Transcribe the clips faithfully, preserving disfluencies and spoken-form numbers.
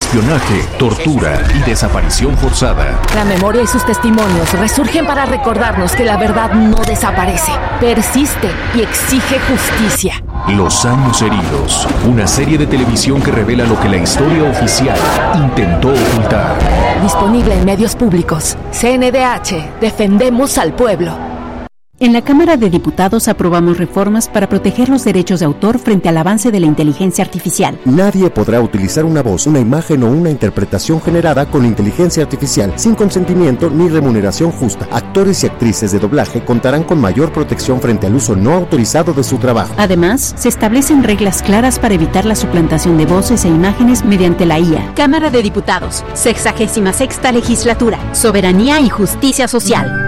espionaje, tortura y desaparición forzada. La memoria y sus testimonios resurgen para recordarnos que la verdad no desaparece, persiste y exige justicia. Los años heridos, una serie de televisión que revela lo que la historia oficial intentó ocultar. Disponible en medios públicos. C N D H, defendemos al pueblo. En la Cámara de Diputados aprobamos reformas para proteger los derechos de autor frente al avance de la inteligencia artificial. Nadie podrá utilizar una voz, una imagen o una interpretación generada con inteligencia artificial sin consentimiento ni remuneración justa. Actores y actrices de doblaje contarán con mayor protección frente al uso no autorizado de su trabajo. Además, se establecen reglas claras para evitar la suplantación de voces e imágenes mediante la I A. Cámara de Diputados, sexagésima sexta legislatura, soberanía y justicia social.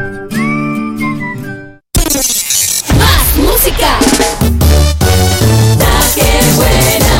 Música. La que buena.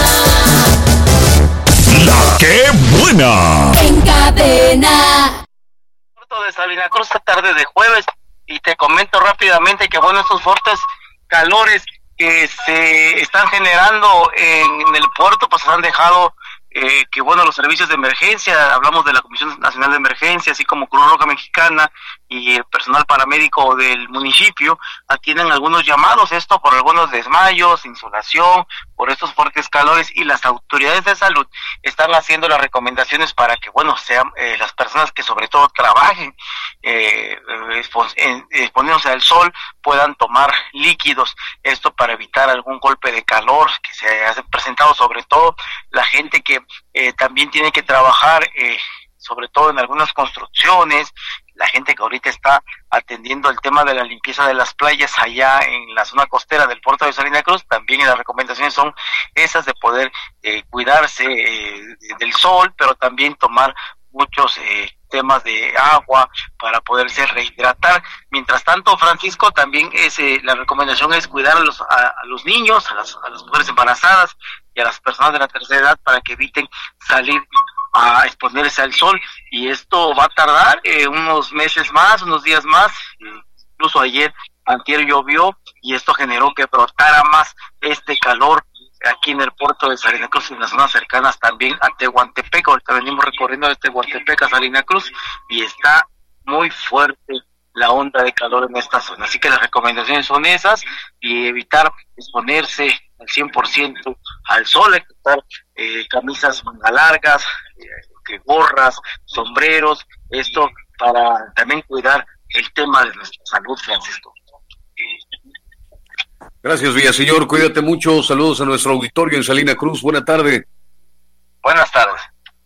La que buena. En cadena. De Salina Cruz esta tarde de jueves, y te comento rápidamente que bueno, estos fuertes calores que se están generando en, en el puerto pues han dejado eh, que bueno, los servicios de emergencia, hablamos de la Comisión Nacional de Emergencia, así como Cruz Roja Mexicana y el personal paramédico del municipio, atienden algunos llamados, esto por algunos desmayos, insolación, por estos fuertes calores, y las autoridades de salud están haciendo las recomendaciones para que, bueno, sean eh, las personas que sobre todo trabajen eh, exponiéndose al sol, puedan tomar líquidos, esto para evitar algún golpe de calor que se haya presentado, sobre todo la gente que eh, también tiene que trabajar eh, sobre todo en algunas construcciones, la gente que ahorita está atendiendo el tema de la limpieza de las playas allá en la zona costera del puerto de Salina Cruz, también las recomendaciones son esas de poder eh, cuidarse eh, del sol, pero también tomar muchos eh, temas de agua para poderse rehidratar. Mientras tanto, Francisco, también es, eh, la recomendación es cuidar a los, a, a los niños, a las, a las mujeres embarazadas y a las personas de la tercera edad para que eviten salir a exponerse al sol, y esto va a tardar eh, unos meses más, unos días más. Eh, incluso ayer, antier llovió y esto generó que brotara más este calor aquí en el puerto de Salina Cruz y en las zonas cercanas también a Tehuantepec. Ahorita venimos recorriendo desde Tehuantepec a Salina Cruz y está muy fuerte la onda de calor en esta zona, así que las recomendaciones son esas, y evitar exponerse al cien por ciento al sol, evitar eh, camisas manga largas, eh, gorras, sombreros, esto para también cuidar el tema de nuestra salud, Francisco. Gracias, Villaseñor, cuídate mucho, saludos a nuestro auditorio en Salina Cruz, buena tarde. Buenas tardes.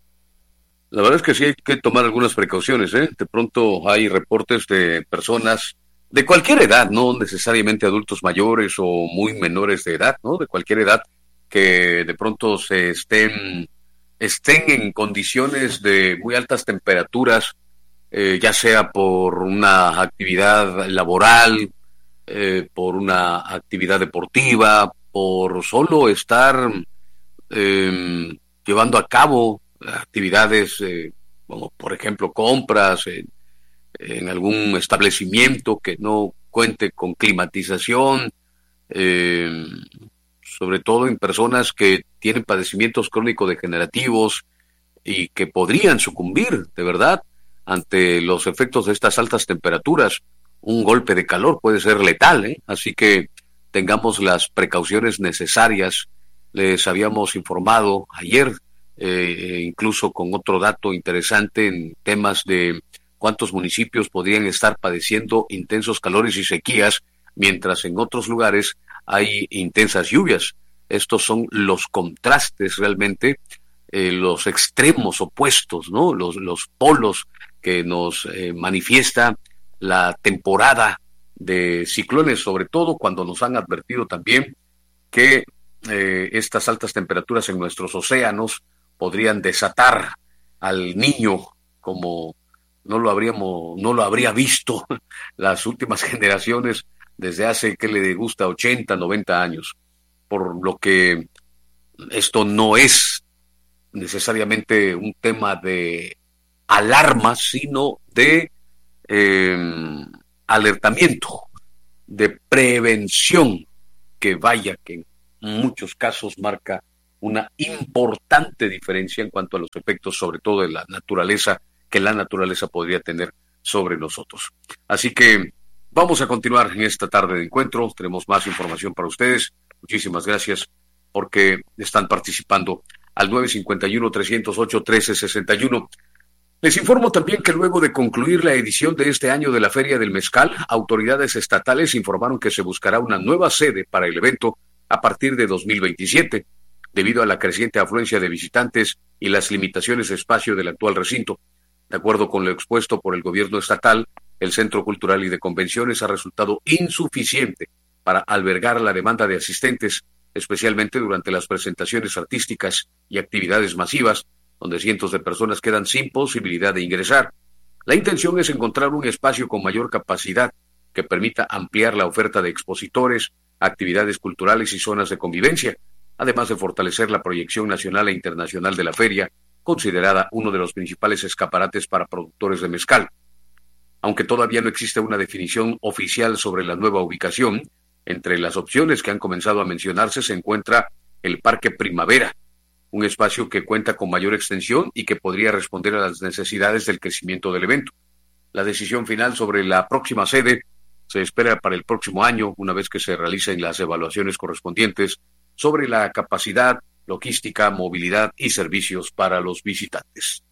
La verdad es que sí hay que tomar algunas precauciones, ¿eh? De pronto hay reportes de personas de cualquier edad, no necesariamente adultos mayores o muy menores de edad, ¿no? De cualquier edad, que de pronto se estén, estén en condiciones de muy altas temperaturas, eh, ya sea por una actividad laboral, eh, por una actividad deportiva, por solo estar eh, llevando a cabo actividades eh, como por ejemplo compras en, en algún establecimiento que no cuente con climatización, eh, sobre todo en personas que tienen padecimientos crónico-degenerativos y que podrían sucumbir de verdad ante los efectos de estas altas temperaturas. Un golpe de calor puede ser letal, ¿eh? Así que tengamos las precauciones necesarias. Les habíamos informado ayer Eh, incluso con otro dato interesante en temas de cuántos municipios podrían estar padeciendo intensos calores y sequías, mientras en otros lugares hay intensas lluvias. Estos son los contrastes realmente, eh, los extremos opuestos, ¿no? Los, los polos que nos eh, manifiesta la temporada de ciclones, sobre todo cuando nos han advertido también que eh, estas altas temperaturas en nuestros océanos podrían desatar al niño como no lo habríamos, no lo habría visto las últimas generaciones desde hace, que le gusta, ochenta, noventa años. Por lo que esto no es necesariamente un tema de alarma, sino de eh, alertamiento, de prevención, que vaya que en muchos casos marca una importante diferencia en cuanto a los efectos, sobre todo de la naturaleza, que la naturaleza podría tener sobre nosotros. Así que vamos a continuar en esta tarde de encuentro. Tenemos más información para ustedes. Muchísimas gracias porque están participando al nueve cinco uno, tres cero ocho, uno tres seis uno. Les informo también que luego de concluir la edición de este año de la Feria del Mezcal, autoridades estatales informaron que se buscará una nueva sede para el evento a partir de dos mil veintisiete, debido a la creciente afluencia de visitantes y las limitaciones de espacio del actual recinto. De acuerdo con lo expuesto por el gobierno estatal, el Centro Cultural y de Convenciones ha resultado insuficiente para albergar la demanda de asistentes, especialmente durante las presentaciones artísticas y actividades masivas, donde cientos de personas quedan sin posibilidad de ingresar. La intención es encontrar un espacio con mayor capacidad que permita ampliar la oferta de expositores, actividades culturales y zonas de convivencia, además de fortalecer la proyección nacional e internacional de la feria, considerada uno de los principales escaparates para productores de mezcal. Aunque todavía no existe una definición oficial sobre la nueva ubicación, entre las opciones que han comenzado a mencionarse se encuentra el Parque Primavera, un espacio que cuenta con mayor extensión y que podría responder a las necesidades del crecimiento del evento. La decisión final sobre la próxima sede se espera para el próximo año, una vez que se realicen las evaluaciones correspondientes sobre la capacidad, logística, movilidad y servicios para los visitantes.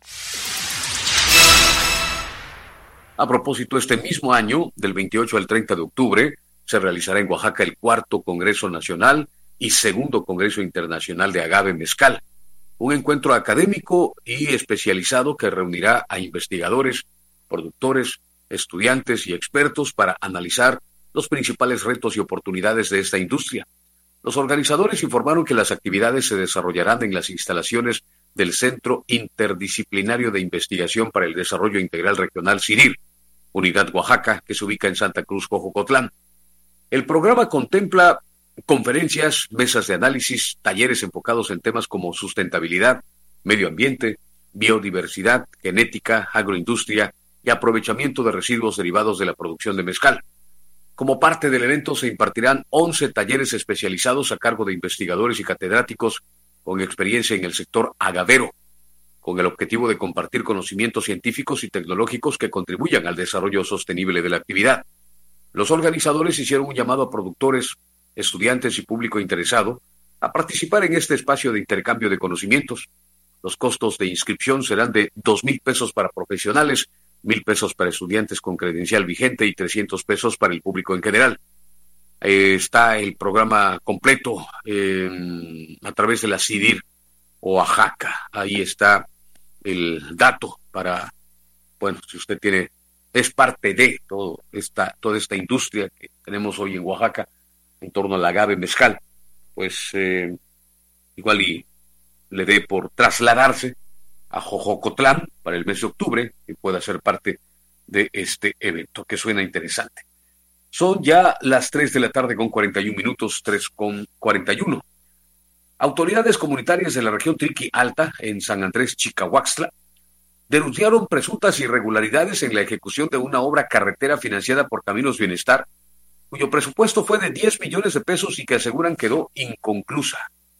A propósito, este mismo año, del veintiocho al treinta de octubre, se realizará en Oaxaca el cuarto Congreso Nacional y segundo Congreso Internacional de Agave Mezcal, un encuentro académico y especializado que reunirá a investigadores, productores, estudiantes y expertos para analizar los principales retos y oportunidades de esta industria. Los organizadores informaron que las actividades se desarrollarán en las instalaciones del Centro Interdisciplinario de Investigación para el Desarrollo Integral Regional CIDIR, Unidad Oaxaca, que se ubica en Santa Cruz, Jojocotlán. El programa contempla conferencias, mesas de análisis, talleres enfocados en temas como sustentabilidad, medio ambiente, biodiversidad, genética, agroindustria y aprovechamiento de residuos derivados de la producción de mezcal. Como parte del evento se impartirán once talleres especializados a cargo de investigadores y catedráticos con experiencia en el sector agavero, con el objetivo de compartir conocimientos científicos y tecnológicos que contribuyan al desarrollo sostenible de la actividad. Los organizadores hicieron un llamado a productores, estudiantes y público interesado a participar en este espacio de intercambio de conocimientos. Los costos de inscripción serán de dos mil pesos para profesionales, mil pesos para estudiantes con credencial vigente y trescientos pesos para el público en general. Eh, está el programa completo eh, a través de la CIDIR Oaxaca. Ahí está el dato para, bueno, si usted tiene, es parte de todo esta, toda esta industria que tenemos hoy en Oaxaca en torno al agave mezcal, pues eh, igual y le dé por trasladarse a Jojocotlán para el mes de octubre y pueda ser parte de este evento, que suena interesante. Son ya las tres de la tarde con cuarenta y un minutos, tres con cuarenta y uno. Autoridades comunitarias de la región Triqui Alta, en San Andrés Chicahuaxtla, denunciaron presuntas irregularidades en la ejecución de una obra carretera financiada por Caminos Bienestar, cuyo presupuesto fue de diez millones de pesos y que aseguran quedó inconclusa.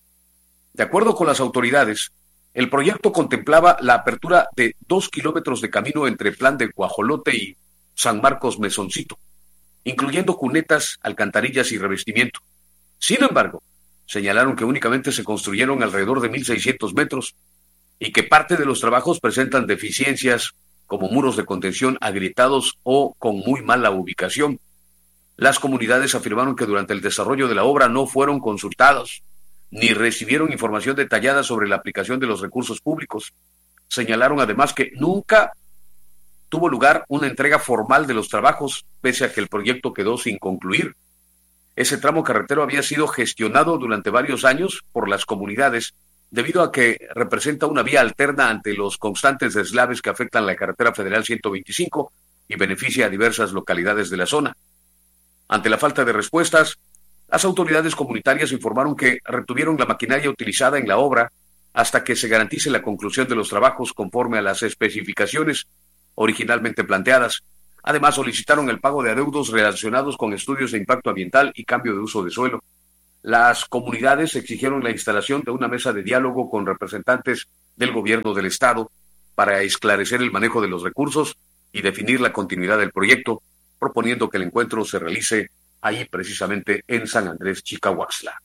De acuerdo con las autoridades, el proyecto contemplaba la apertura de dos kilómetros de camino entre Plan de Guajolote y San Marcos Mesoncito, incluyendo cunetas, alcantarillas y revestimiento. Sin embargo, señalaron que únicamente se construyeron alrededor de mil seiscientos metros y que parte de los trabajos presentan deficiencias como muros de contención agrietados o con muy mala ubicación. Las comunidades afirmaron que durante el desarrollo de la obra no fueron consultados ni recibieron información detallada sobre la aplicación de los recursos públicos. Señalaron además que nunca tuvo lugar una entrega formal de los trabajos, pese a que el proyecto quedó sin concluir. Ese tramo carretero había sido gestionado durante varios años por las comunidades, debido a que representa una vía alterna ante los constantes deslaves que afectan la carretera federal ciento veinticinco y beneficia a diversas localidades de la zona. Ante la falta de respuestas, las autoridades comunitarias informaron que retuvieron la maquinaria utilizada en la obra hasta que se garantice la conclusión de los trabajos conforme a las especificaciones originalmente planteadas. Además, solicitaron el pago de adeudos relacionados con estudios de impacto ambiental y cambio de uso de suelo. Las comunidades exigieron la instalación de una mesa de diálogo con representantes del gobierno del estado para esclarecer el manejo de los recursos y definir la continuidad del proyecto, proponiendo que el encuentro se realice ahí precisamente en San Andrés Chicahuaxtla.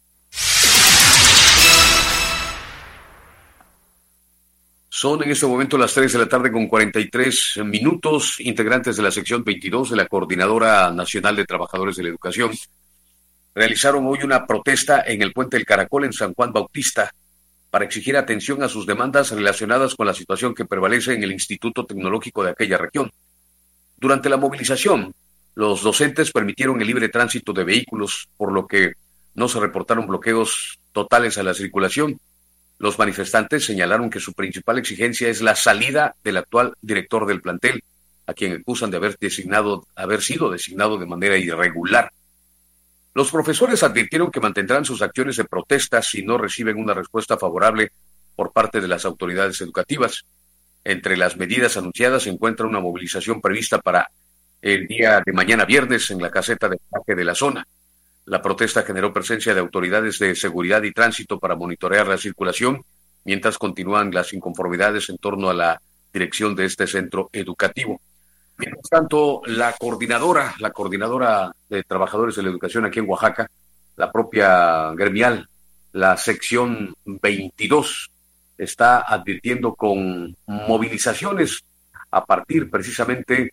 Son en este momento las tres de la tarde con cuarenta y tres minutos. Integrantes de la sección veintidós de la Coordinadora Nacional de Trabajadores de la Educación realizaron hoy una protesta en el Puente del Caracol en San Juan Bautista para exigir atención a sus demandas relacionadas con la situación que prevalece en el Instituto Tecnológico de aquella región. Durante la movilización, los docentes permitieron el libre tránsito de vehículos, por lo que no se reportaron bloqueos totales a la circulación. Los manifestantes señalaron que su principal exigencia es la salida del actual director del plantel, a quien acusan de haber designado, haber sido designado de manera irregular. Los profesores advirtieron que mantendrán sus acciones de protesta si no reciben una respuesta favorable por parte de las autoridades educativas. Entre las medidas anunciadas se encuentra una movilización prevista para el día de mañana viernes en la caseta de parque de la zona. La protesta generó presencia de autoridades de seguridad y tránsito para monitorear la circulación, mientras continúan las inconformidades en torno a la dirección de este centro educativo. Mientras tanto, la coordinadora, la coordinadora de trabajadores de la educación aquí en Oaxaca, la propia gremial, la sección veintidós, está advirtiendo con movilizaciones a partir precisamente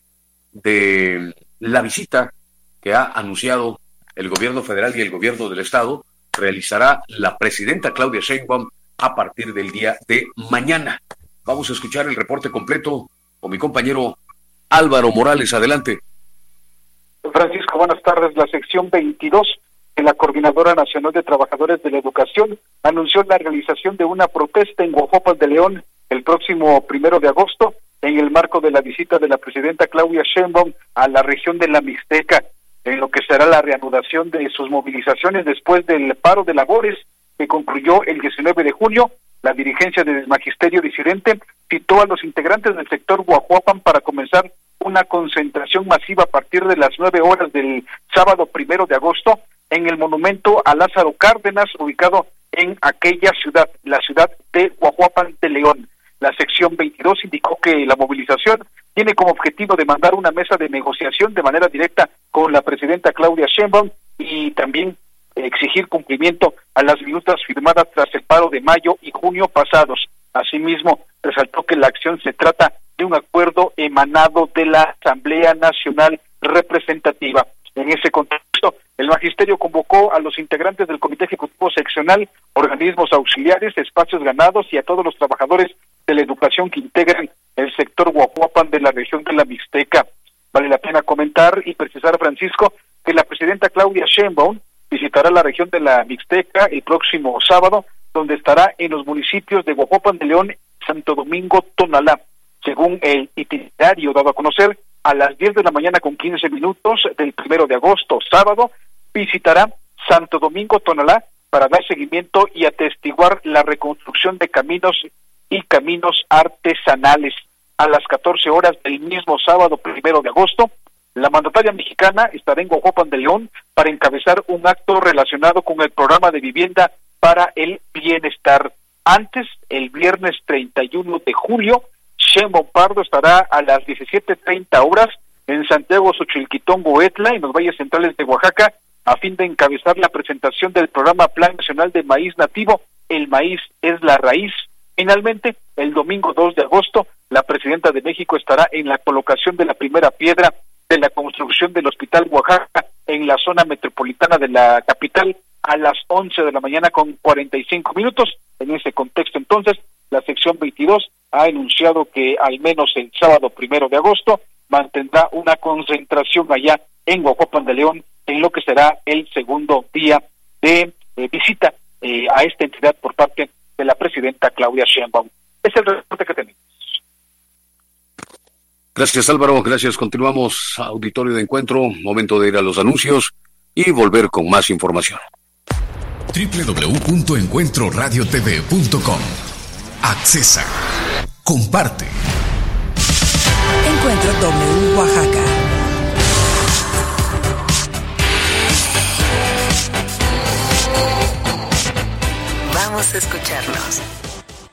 de la visita que ha anunciado el gobierno federal y el gobierno del estado, realizará la presidenta Claudia Sheinbaum a partir del día de mañana. Vamos a escuchar el reporte completo con mi compañero Álvaro Morales. Adelante. Francisco, buenas tardes. La sección veintidós de la Coordinadora Nacional de Trabajadores de la Educación anunció la realización de una protesta en Guajuapan de León el próximo primero de agosto en el marco de la visita de la presidenta Claudia Sheinbaum a la región de la Mixteca, en lo que será la reanudación de sus movilizaciones después del paro de labores que concluyó el diecinueve de junio. La dirigencia del Magisterio Disidente citó a los integrantes del sector Guajuapan para comenzar una concentración masiva a partir de las nueve horas del sábado primero de agosto en el monumento a Lázaro Cárdenas, ubicado en aquella ciudad, la ciudad de Guajuapan de León. La sección veintidós indicó que la movilización tiene como objetivo demandar una mesa de negociación de manera directa con la presidenta Claudia Sheinbaum y también exigir cumplimiento a las minutas firmadas tras el paro de mayo y junio pasados. Asimismo, resaltó que la acción se trata de un acuerdo emanado de la Asamblea Nacional Representativa. En ese contexto, el magisterio convocó a los integrantes del Comité Ejecutivo Seccional, organismos auxiliares, espacios ganados y a todos los trabajadores de la educación que integran el sector Guajuapan de la región de la Mixteca. Vale la pena comentar y precisar, Francisco, que la presidenta Claudia Sheinbaum visitará la región de la Mixteca el próximo sábado, donde estará en los municipios de Guajuapan de León, Santo Domingo, Tonalá. Según el itinerario dado a conocer, a las diez de la mañana con quince minutos del primero de agosto, sábado, visitará Santo Domingo, Tonalá, para dar seguimiento y atestiguar la reconstrucción de caminos y caminos artesanales. A las catorce horas del mismo sábado primero de agosto, la mandataria mexicana estará en Guajuapan de León para encabezar un acto relacionado con el programa de vivienda para el bienestar. Antes, el viernes treinta y uno de julio, Sheinbaum Pardo estará a las diecisiete treinta horas en Santiago Xochilquitongo Etla, en los valles centrales de Oaxaca, a fin de encabezar la presentación del programa Plan Nacional de Maíz Nativo, El Maíz es la Raíz. Finalmente, el domingo dos de agosto, la presidenta de México estará en la colocación de la primera piedra de la construcción del Hospital Oaxaca en la zona metropolitana de la capital a las once de la mañana con cuarenta y cinco minutos. En ese contexto, entonces, la sección veintidós ha anunciado que al menos el sábado primero de agosto mantendrá una concentración allá en Guajuapan de León en lo que será el segundo día de eh, visita eh, a esta entidad por parte de la presidenta Claudia Sheinbaum. Es el reporte que tenemos. Gracias, Álvaro. Gracias. Continuamos, auditorio de encuentro. Momento de ir a los anuncios y volver con más información. doble u doble u doble u punto encuentro radio t v punto com. Accesa. Comparte. Encuentro W Oaxaca. Vamos a escucharnos.